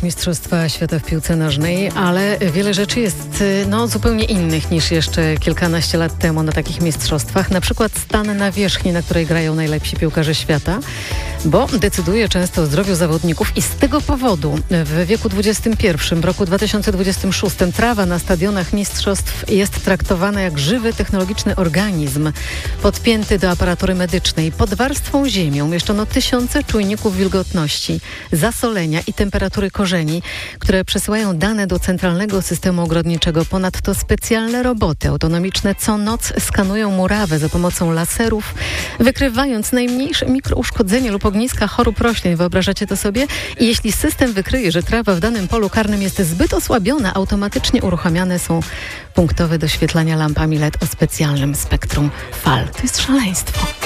Mistrzostwa Świata w piłce nożnej, ale wiele rzeczy jest zupełnie innych niż jeszcze kilkanaście lat temu na takich mistrzostwach. Na przykład stan nawierzchni, na której grają najlepsi piłkarze świata, bo decyduje często o zdrowiu zawodników i z tego powodu w wieku XXI, w roku 2026 trawa na stadionach mistrzostw jest traktowana jak żywy technologiczny organizm podpięty do aparatury medycznej. Pod warstwą ziemi umieszczono tysiące czujników wilgotności, zasolenia i temperatury korzeni, które przesyłają dane do centralnego systemu ogrodniczego. Ponadto specjalne roboty autonomiczne co noc skanują murawę za pomocą laserów, wykrywając najmniejsze mikrouszkodzenie lub ogniska chorób roślin. Wyobrażacie to sobie? I jeśli system wykryje, że trawa w danym polu karnym jest zbyt osłabiona, automatycznie uruchamiane są punktowe doświetlania lampami LED o specjalnym spektrum fal. To jest szaleństwo.